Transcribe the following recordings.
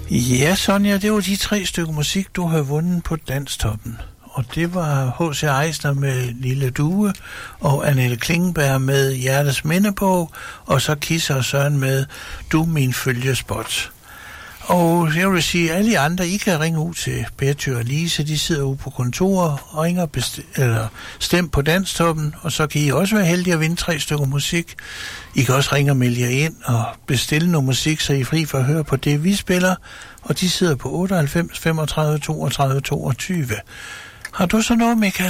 Ja, Sonja, det var de 3 stykker musik, du har vundet på Danstoppen. Og det var H.C. Eisner med Lille Due, og Annette Klingenberg med Hjertes Mindebog, og så Kisser og Søren med Du min følgespot. Og jeg vil sige, at alle de andre, I kan ringe ud til Betty og Lise, de sidder ude på kontoret og ringer eller stem på Danstoppen, og så kan I også være heldige at vinde 3 stykker musik. I kan også ringe og melde jer ind og bestille noget musik, så I er fri for at høre på det, vi spiller, og de sidder på 98 35 32 22. Har du så noget, Michael?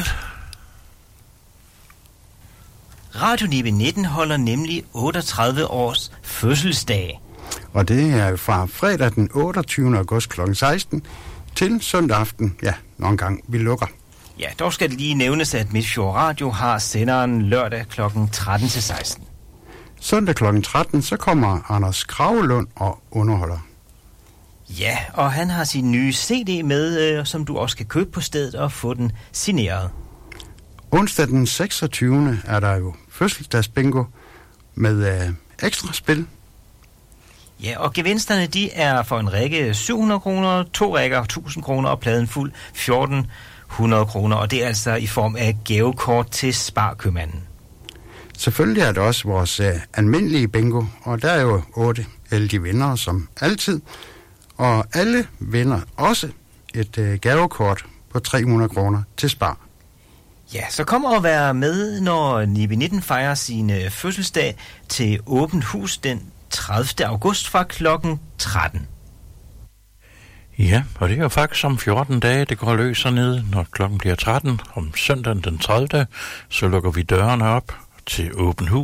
Radio Nibe 19 holder nemlig 38 års fødselsdag. Og det er fra fredag den 28. august kl. 16 til søndag aften, ja, nogle gange vi lukker. Ja, dog skal det lige nævnes, at Midtfjord Radio har senderen lørdag kl. 13 til 16. Søndag kl. 13, så kommer Anders Kragelund og underholder. Ja, og han har sin nye CD med, som du også kan købe på stedet og få den signeret. Onsdag den 26. er der jo fødselsdagsbingo med ekstra spil. Ja, og gevinsterne, de er for en række 700 kroner, 2 rækker 1000 kroner og pladen fuld 1400 kroner, og det er altså i form af gavekort til Sparkøbmanden. Selvfølgelig er det også vores almindelige bingo, og der er jo 8 heldige vindere som altid. Og alle vinder også et gavekort på 300 kroner til Spar. Ja, så kom og vær med, når Nibe 19 fejrer sin fødselsdag til åbent hus den 30. august fra klokken 13. Ja, og det er jo faktisk om 14 dage, det går løs hernede, når klokken bliver 13. Om søndagen den 30. så lukker vi dørene op til åbent hus.